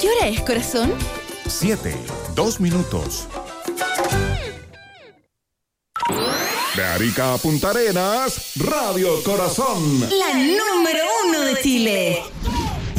¿Qué hora es, corazón? 7:02. De Arica a Punta Arenas, Radio Corazón. La número 1 de Chile.